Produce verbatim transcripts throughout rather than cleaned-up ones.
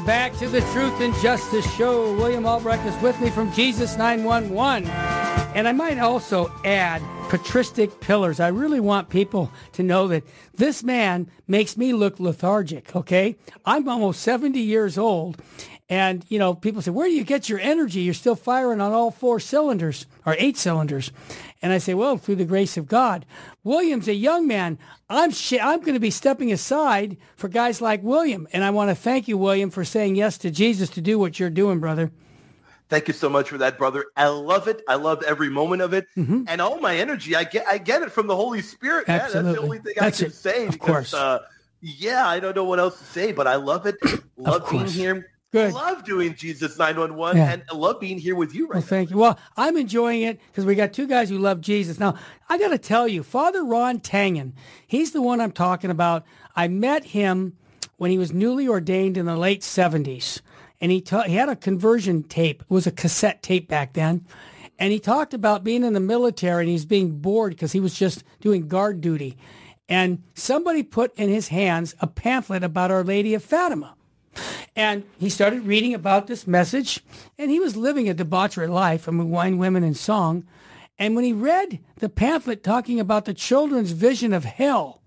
Welcome back to the Truth and Justice Show. William Albrecht is with me from Jesus nine one one. And I might also add patristic pillars. I really want people to know that this man makes me look lethargic, okay? I'm almost seventy years old. And, you know, people say, where do you get your energy? You're still firing on all four cylinders, or eight cylinders. And I say, well, through the grace of God. William's a young man. I'm sh- I'm going to be stepping aside for guys like William. And I want to thank you, William, for saying yes to Jesus to do what you're doing, brother. Thank you so much for that, brother. I love it. I love every moment of it. Mm-hmm. And all my energy, I get I get it from the Holy Spirit, man. Absolutely. That's the only thing That's I can it. say. Of because, course. Uh, yeah, I don't know what else to say, but I love it. Love being here. Good. Love doing Jesus nine one one, Yeah. and I love being here with you right Well, now. thank you. Well, I'm enjoying it because we got two guys who love Jesus. Now, I got to tell you, Father Ron Tangen, he's the one I'm talking about. I met him when he was newly ordained in the late seventies, and he, ta- he had a conversion tape. It was a cassette tape back then, and he talked about being in the military, and he was being bored because he was just doing guard duty, and somebody put in his hands a pamphlet about Our Lady of Fatima. And he started reading about this message, and he was living a debaucherate life, I mean, wine, women, and song. And when he read the pamphlet talking about the children's vision of hell,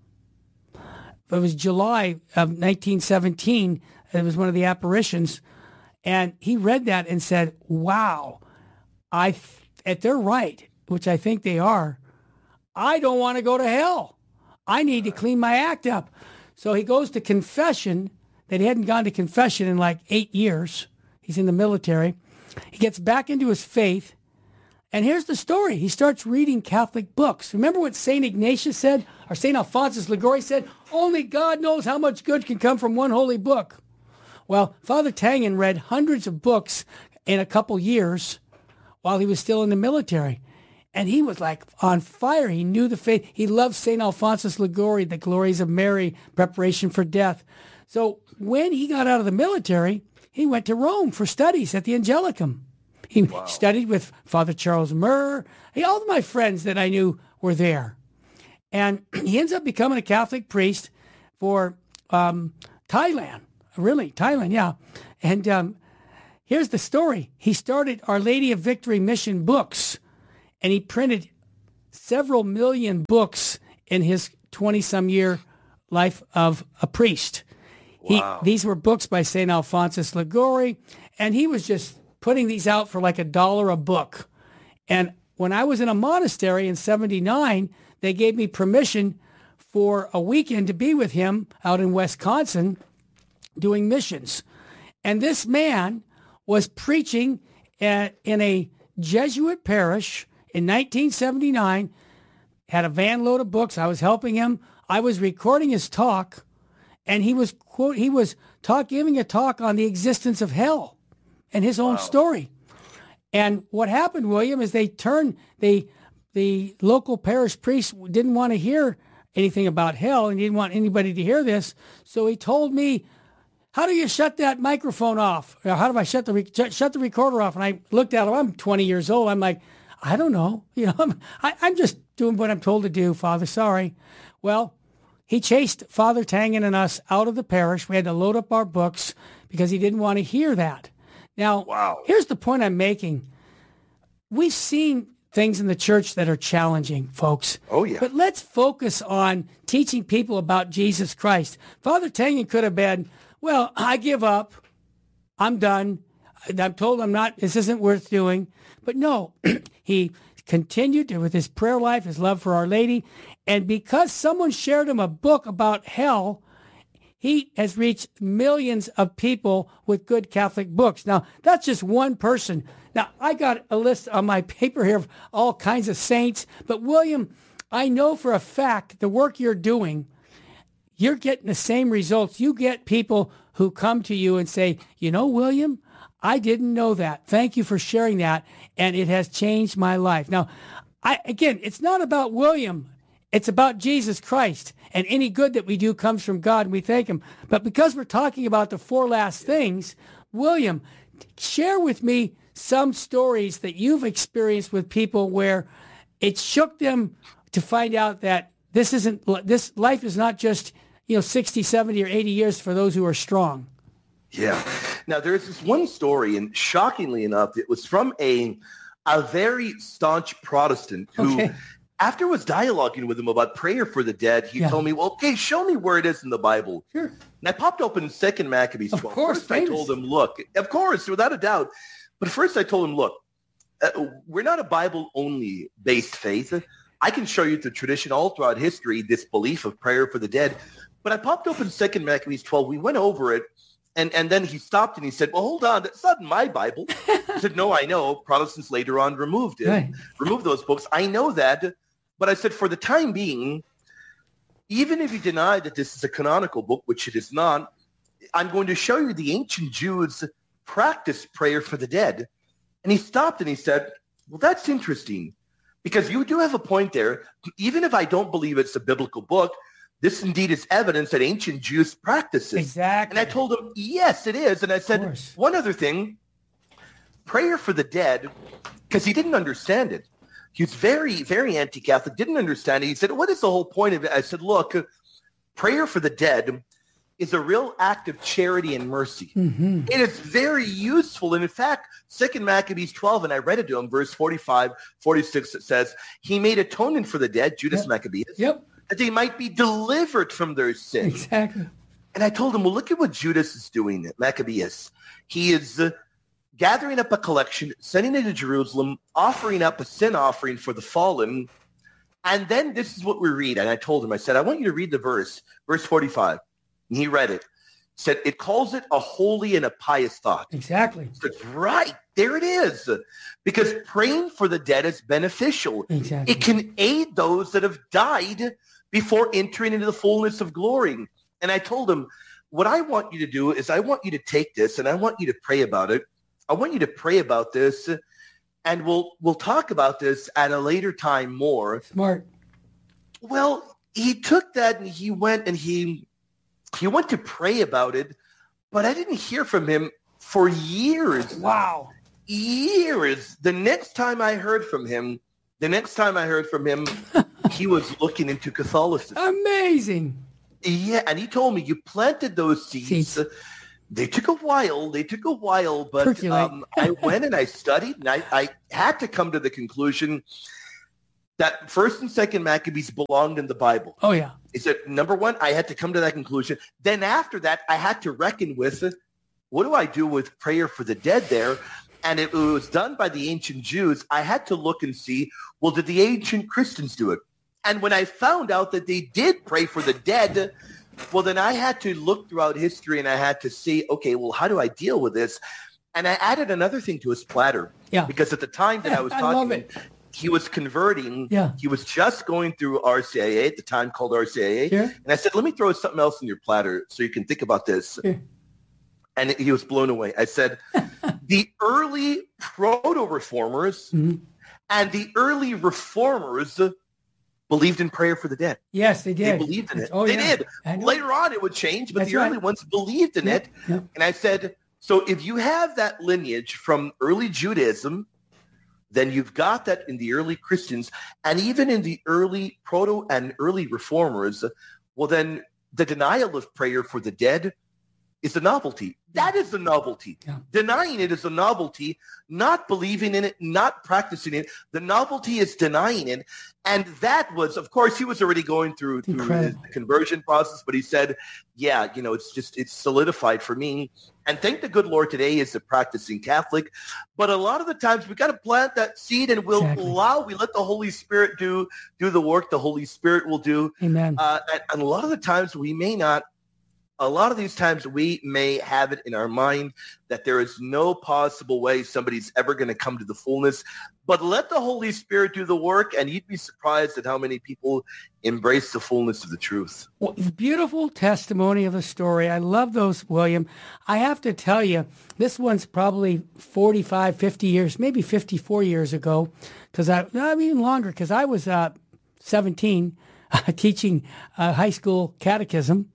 it was July of nineteen seventeen, it was one of the apparitions, and he read that and said, wow, I, if they're right, which I think they are, I don't want to go to hell. I need to clean my act up. So he goes to confession, that he hadn't gone to confession in like eight years. He's in the military. He gets back into his faith. And here's the story. He starts reading Catholic books. Remember what Saint Ignatius said, or Saint Alphonsus Liguori said? Only God knows how much good can come from one holy book. Well, Father Tangen read hundreds of books in a couple years while he was still in the military. And he was like on fire. He knew the faith. He loved Saint Alphonsus Liguori, the glories of Mary, preparation for death. So when he got out of the military, he went to Rome for studies at the Angelicum. He wow. studied with Father Charles Murr. He, all of my friends that I knew were there. And he ends up becoming a Catholic priest for um, Thailand. Really, Thailand, yeah. And um, here's the story. He started Our Lady of Victory Mission books, and he printed several million books in his twenty-some year life of a priest. He, Wow. These were books by Saint Alphonsus Liguori, and he was just putting these out for like a dollar a book. And when I was in a monastery in seventy-nine, they gave me permission for a weekend to be with him out in Wisconsin doing missions. And this man was preaching at, in a Jesuit parish in nineteen seventy-nine, had a van load of books. I was helping him. I was recording his talk. And he was quote he was talk giving a talk on the existence of hell and his own wow. story. And what happened, William, is they turned they the local parish priest didn't want to hear anything about hell and he didn't want anybody to hear this. So he told me, how do you shut that microphone off? Or how do I shut the re- shut the recorder off? And I looked at him. I'm twenty years old. I'm like, I don't know. You know, I'm I, I'm just doing what I'm told to do, Father. Sorry. Well, he chased Father Tangen and us out of the parish. We had to load up our books because he didn't want to hear that. Now, wow. here's the point I'm making. We've seen things in the church that are challenging, folks. Oh, yeah. But let's focus on teaching people about Jesus Christ. Father Tangen could have been, well, I give up. I'm done. I'm told I'm not, this isn't worth doing. But no, he continued with his prayer life, his love for Our Lady. And because someone shared him a book about hell, he has reached millions of people with good Catholic books. Now, that's just one person. Now, I got a list on my paper here of all kinds of saints. But, William, I know for a fact the work you're doing, you're getting the same results. You get people who come to you and say, you know, William, I didn't know that. Thank you for sharing that, and it has changed my life. Now, I again, it's not about William. It's about Jesus Christ, and any good that we do comes from God, and we thank him. But because we're talking about the four last things, William, share with me some stories that you've experienced with people where it shook them to find out that this isn't, this life is not just, you know, sixty, seventy, or eighty years for those who are strong. Yeah. Now, there's this one story, and shockingly enough, it was from a a very staunch Protestant who, Okay. after I was dialoguing with him about prayer for the dead, he Yeah. told me, well, okay, show me where it is in the Bible. Sure. And I popped open Second Maccabees Of twelve. course, First, I famous. told him, look, of course, without a doubt. But first, I told him, look, uh, we're not a Bible-only based faith. I can show you the tradition all throughout history, this belief of prayer for the dead. But I popped open Second Maccabees twelve. We went over it. And and then he stopped and he said, well, hold on, that's not in my Bible. I said, no, I know. Protestants later on removed it, Right. removed those books. I know that. But I said, for the time being, even if you deny that this is a canonical book, which it is not, I'm going to show you the ancient Jews practice prayer for the dead. And he stopped and he said, well, that's interesting because you do have a point there. Even if I don't believe it's a biblical book, this indeed is evidence that ancient Jews practice it. Exactly. And I told him, yes, it is. And I said, course. one other thing, prayer for the dead, because he didn't understand it. He was very, very anti-Catholic, didn't understand it. He said, what is the whole point of it? I said, look, prayer for the dead is a real act of charity and mercy. Mm-hmm. It is very useful. And in fact, Second Maccabees twelve, and I read it to him, verse forty-five, forty-six, it says, he made atonement for the dead, Judas Yep. Maccabeus, Yep. that they might be delivered from their sins. Exactly. And I told him, well, look at what Judas is doing at Maccabeus. He is uh, gathering up a collection, sending it to Jerusalem, offering up a sin offering for the fallen. And then this is what we read. And I told him, I said, I want you to read the verse, verse forty-five. And he read it. Said, it calls it a holy and a pious thought. Exactly. I said, right, there it is. Because praying for the dead is beneficial. Exactly. It can aid those that have died before entering into the fullness of glory. And I told him, what I want you to do is I want you to take this and I want you to pray about it. I want you to pray about this and we'll we'll talk about this at a later time more. Smart. Well, he took that and he went and he he went to pray about it, but I didn't hear from him for years. Wow. Years. The next time I heard from him, the next time I heard from him, he was looking into Catholicism. Amazing. Yeah, and he told me you planted those seeds. Seeds. They took a while. They took a while, but Percolate. um, I went and I studied, and I, I had to come to the conclusion that First and Second Maccabees belonged in the Bible. Oh, yeah. He said, number one, I had to come to that conclusion. Then after that, I had to reckon with what do I do with prayer for the dead there? And it was done by the ancient Jews. I had to look and see, well, did the ancient Christians do it? And when I found out that they did pray for the dead, well, then I had to look throughout history and I had to see, okay, well, how do I deal with this? And I added another thing to his platter. Yeah. Because at the time that I was I talking, love it. he was converting. Yeah. He was just going through R C I A at the time called R C I A. Sure. And I said, let me throw something else in your platter so you can think about this. Sure. And he was blown away. I said, the early proto-reformers Mhm. and the early reformers believed in prayer for the dead. Yes, they did. They believed in it. Oh, they yeah. did. I know. Later on, it would change, but That's the early right. ones believed in Yep, it. yep. And I said, so if you have that lineage from early Judaism, then you've got that in the early Christians and even in the early proto and early reformers. Well, then the denial of prayer for the dead is a novelty. That is a novelty. Yeah. Denying it is a novelty. Not believing in it, not practicing it. The novelty is denying it. And that was, of course, he was already going through, through his Incredible. conversion process, but he said, yeah, you know, it's just, it's solidified for me. And thank the good Lord today is a practicing Catholic. But a lot of the times we got to plant that seed and we'll Exactly. allow, we let the Holy Spirit do, do the work the Holy Spirit will do. Amen. Uh, and, and a lot of the times we may not, a lot of these times we may have it in our mind that there is no possible way somebody's ever going to come to the fullness. But let the Holy Spirit do the work, and you'd be surprised at how many people embrace the fullness of the truth. Well, beautiful testimony of the story. I love those, William. I have to tell you, this one's probably forty-five, fifty years, maybe fifty-four years ago, because I, I mean, even longer, because I was uh, seventeen uh, teaching uh, high school catechism.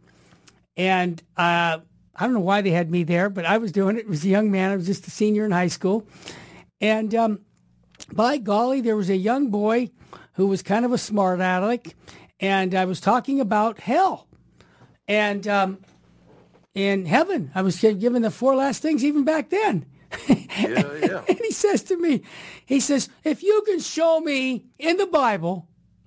And uh, I don't know why they had me there, but I was doing it. It was a young man. I was just a senior in high school. And um, by golly, there was a young boy who was kind of a smart aleck. And I was talking about hell. And um, in heaven. I was given the four last things even back then. Yeah, yeah. And he says to me, he says, if you can show me in the Bible,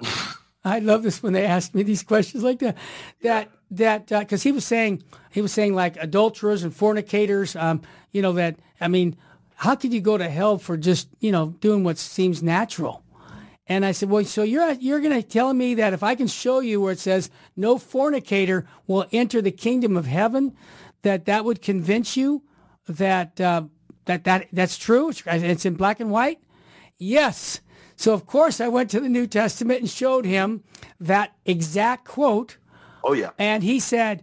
I love this when they ask me these questions like that, that, that, uh, cause he was saying, he was saying like adulterers and fornicators, um, you know, that, I mean, how could you go to hell for just, you know, doing what seems natural? And I said, well, so you're you're going to tell me that if I can show you where it says no fornicator will enter the kingdom of heaven, that that would convince you that uh, that that that's true? It's in black and white? Yes. So, of course, I went to the New Testament and showed him that exact quote. Oh, yeah. And he said,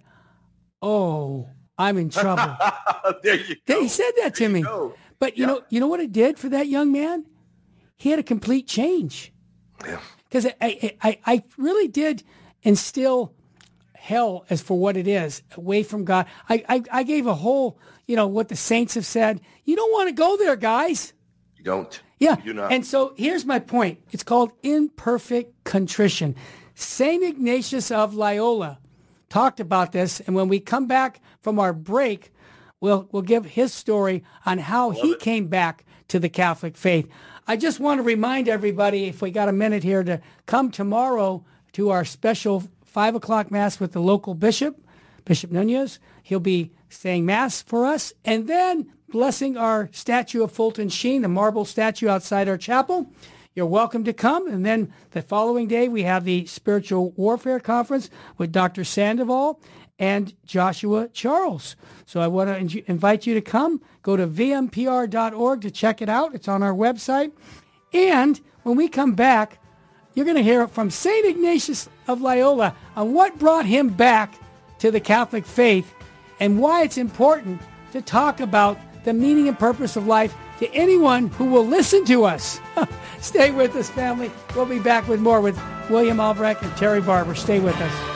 oh, I'm in trouble. There you go. He said that to There you me. go. But you Yeah. know, you know what it did for that young man? He had a complete change. Yeah. Because I, I, I really did instill hell as for what it is, away from God. I, I, I gave a whole, you know, what the saints have said. You don't want to go there, guys. You don't. Yeah. You do not. And so here's my point. It's called imperfect contrition. Saint Ignatius of Loyola talked about this. And when we come back from our break, we'll, we'll give his story on how he it. came back to the Catholic faith. I just want to remind everybody, if we got a minute here, to come tomorrow to our special five o'clock Mass with the local bishop, Bishop Nunez. He'll be saying Mass for us and then blessing our statue of Fulton Sheen, the marble statue outside our chapel. You're welcome to come. And then the following day, we have the Spiritual Warfare Conference with Doctor Sandoval and Joshua Charles. So I want to in- invite you to come. Go to v m p r dot org to check it out. It's on our website. And when we come back, you're going to hear from Saint Ignatius of Loyola on what brought him back to the Catholic faith and why it's important to talk about the meaning and purpose of life to anyone who will listen to us. Stay with us, family. We'll be back with more with William Albrecht and Terry Barber. Stay with us.